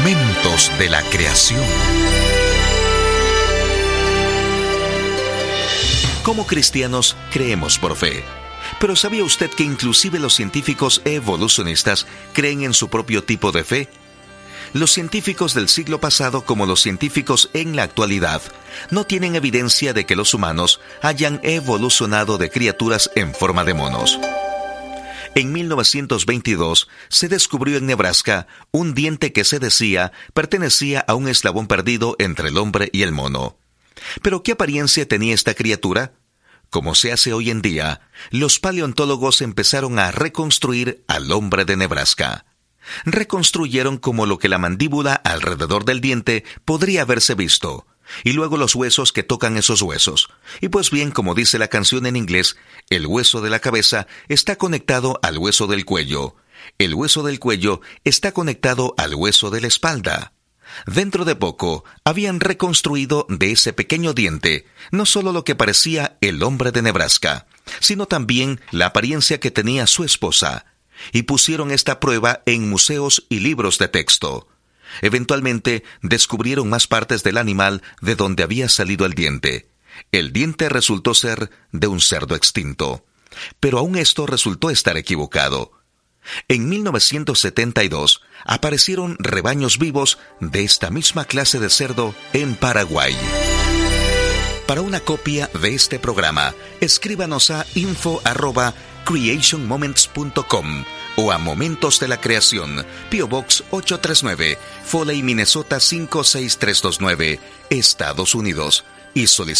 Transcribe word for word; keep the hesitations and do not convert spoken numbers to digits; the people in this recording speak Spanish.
Momentos de la creación. Como cristianos, creemos por fe. Pero ¿sabía usted que inclusive los científicos evolucionistas creen en su propio tipo de fe? Los científicos del siglo pasado, como los científicos en la actualidad, no tienen evidencia de que los humanos hayan evolucionado de criaturas en forma de monos. En mil novecientos veintidós se descubrió en Nebraska un diente que se decía pertenecía a un eslabón perdido entre el hombre y el mono. ¿Pero qué apariencia tenía esta criatura? Como se hace hoy en día, los paleontólogos empezaron a reconstruir al hombre de Nebraska. Reconstruyeron como lo que la mandíbula alrededor del diente podría haberse visto, y luego los huesos que tocan esos huesos. Y pues bien, como dice la canción en inglés, el hueso de la cabeza está conectado al hueso del cuello. El hueso del cuello está conectado al hueso de la espalda. Dentro de poco, habían reconstruido de ese pequeño diente no solo lo que parecía el hombre de Nebraska, sino también la apariencia que tenía su esposa, y pusieron esta prueba en museos y libros de texto. Eventualmente, descubrieron más partes del animal de donde había salido el diente. El diente resultó ser de un cerdo extinto. Pero aún esto resultó estar equivocado. En mil novecientos setenta y dos aparecieron rebaños vivos de esta misma clase de cerdo en Paraguay. Para una copia de este programa, escríbanos a info arroba creation moments punto com o a Momentos de la Creación, P O Box ochocientos treinta y nueve, Foley, Minnesota cinco seis tres dos nueve, Estados Unidos, y solicite